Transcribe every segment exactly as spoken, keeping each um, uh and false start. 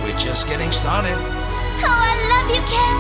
We're just getting started. Oh, I love you, Ken.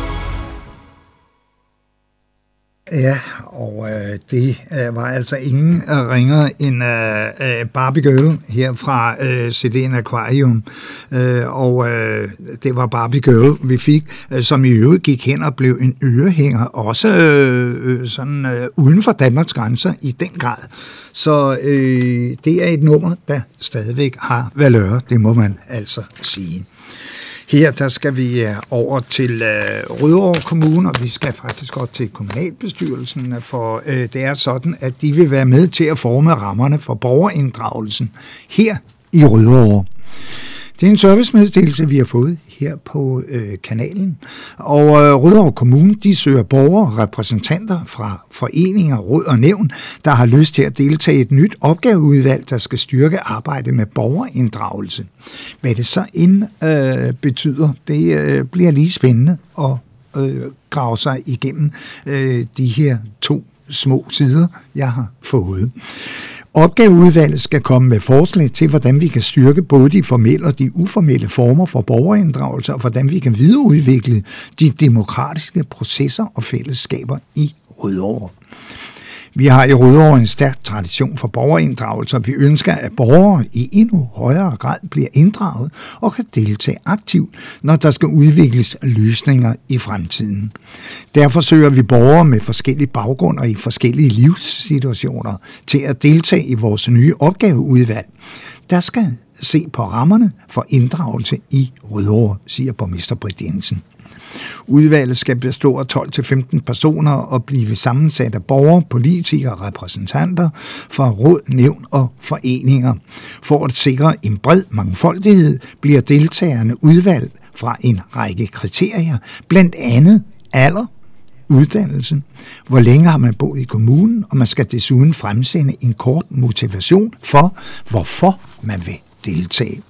Ja, og øh, det øh, var altså ingen øh, ringer end øh, øh, Barbie Girl her fra øh, C D'en Aquarium. Øh, og øh, det var Barbie Girl, vi fik, øh, som i øvrigt gik hen og blev en ørehænger, også øh, sådan øh, uden for Danmarks grænser i den grad. Så øh, det er et nummer, der stadigvæk har valør, det må man altså sige. Her der skal vi over til øh, Rødovre Kommune, og vi skal faktisk godt til kommunalbestyrelsen, for øh, det er sådan, at de vil være med til at forme rammerne for borgerinddragelsen her i Rødovre. Det er en servicemeddelelse, vi har fået her på øh, kanalen, og øh, Rødovre Kommune, de søger borgere og repræsentanter fra foreninger, råd og nævn, der har lyst til at deltage i et nyt opgaveudvalg, der skal styrke arbejdet med borgerinddragelse. Hvad det så ind øh, betyder, det øh, bliver lige spændende at øh, grave sig igennem øh, de her to små sider, jeg har fået. Opgaveudvalget skal komme med forslag til, hvordan vi kan styrke både de formelle og de uformelle former for borgerinddragelse, og hvordan vi kan videreudvikle de demokratiske processer og fællesskaber i Rødovre. Vi har i Rødovre en stærk tradition for borgerinddragelse, og vi ønsker, at borgere i endnu højere grad bliver inddraget og kan deltage aktivt, når der skal udvikles løsninger i fremtiden. Derfor søger vi borgere med forskellige baggrunde og i forskellige livssituationer til at deltage i vores nye opgaveudvalg, der skal se på rammerne for inddragelse i Rødovre, siger borgmester Britt Jensen. Udvalget skal bestå af tolv til femten personer og blive sammensat af borgere, politikere og repræsentanter fra råd, nævn og foreninger. For at sikre en bred mangfoldighed bliver deltagerne udvalgt fra en række kriterier, blandt andet alder, uddannelse, hvor længe har man boet i kommunen, og man skal desuden fremsende en kort motivation for, hvorfor man vil deltage.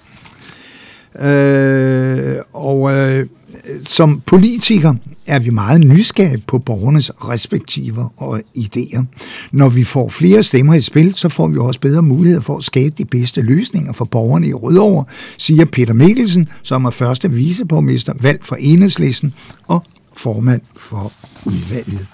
Øh, og øh, som politikere er vi meget nysgerrige på borgernes respektive og idéer. Når vi får flere stemmer i spil, så får vi også bedre muligheder for at skabe de bedste løsninger for borgerne i Rødovre, siger Peter Mikkelsen, som er første viceborgmester valgt for Enhedslisten og formand for udvalget.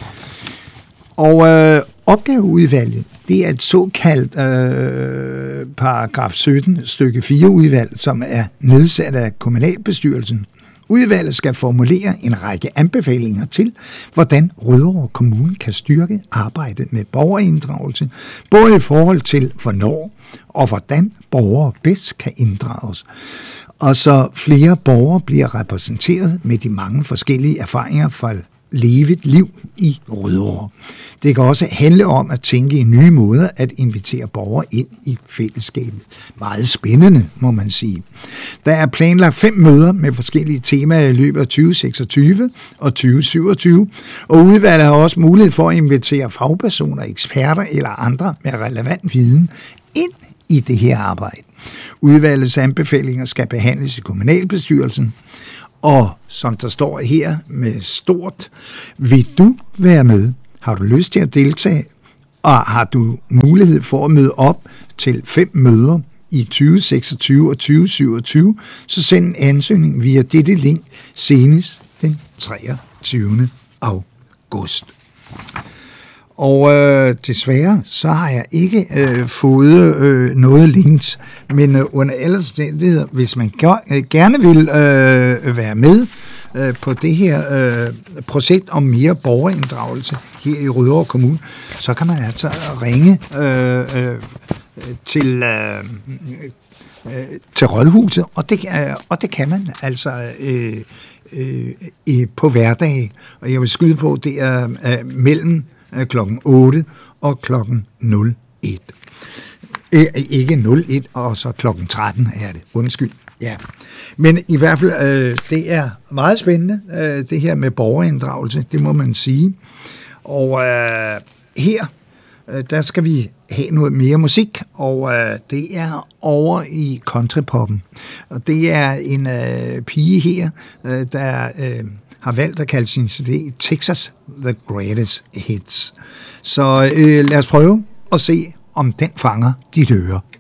Og øh, opgaveudvalget, det er et såkaldt øh, paragraf sytten stykke fire udvalg, som er nedsat af kommunalbestyrelsen. Udvalget skal formulere en række anbefalinger til, hvordan Rødovre Kommune kan styrke arbejdet med borgerinddragelse, både i forhold til hvornår og hvordan borgere bedst kan inddrages, og så flere borgere bliver repræsenteret med de mange forskellige erfaringer fra levet liv i Rødovre. Det kan også handle om at tænke i nye måder at invitere borgere ind i fællesskabet. Meget spændende, må man sige. Der er planlagt fem møder med forskellige temaer i løbet af tyve seksogtyve og tyve syvogtyve, og udvalget har også mulighed for at invitere fagpersoner, eksperter eller andre med relevant viden ind i det her arbejde. Udvalgets anbefalinger skal behandles i kommunalbestyrelsen, og som der står her med stort, vil du være med? Har du lyst til at deltage? Og har du mulighed for at møde op til fem møder i tyve seksogtyve og tyve syvogtyve, så send en ansøgning via dette link senest den treogtyvende august. Og øh, desværre, så har jeg ikke øh, fået øh, noget links, men øh, under alle omstændigheder, hvis man gør, øh, gerne vil øh, være med øh, på det her øh, projekt om mere borgerinddragelse her i Rødovre Kommune, så kan man altså ringe øh, øh, til, øh, øh, til Rådhuset, og det, øh, og det kan man altså øh, øh, på hverdage. Og jeg vil skyde på, det er øh, mellem klokken otte og klokken nul et. Æ, ikke nul et, og så klokken tretten er det. Undskyld. Ja. Men i hvert fald, øh, det er meget spændende, øh, det her med borgerinddragelse, det må man sige. Og øh, her, øh, der skal vi have noget mere musik, og øh, det er over i countrypoppen. Og det er en øh, pige her, øh, der øh, har valgt at kalde sin C D Texas The Greatest Hits. Så øh, lad os prøve at se, om den fanger dit øre.